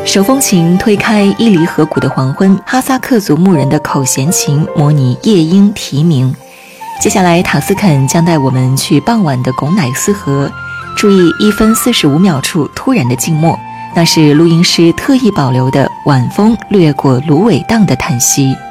手风琴推开伊犁河谷的黄昏，哈萨克族牧人的口弦琴模拟夜莺啼鸣。接下来塔斯肯将带我们去傍晚的贡乃斯河，注意1分45秒处突然的静默，那是录音师特意保留的晚风掠过芦苇荡的叹息。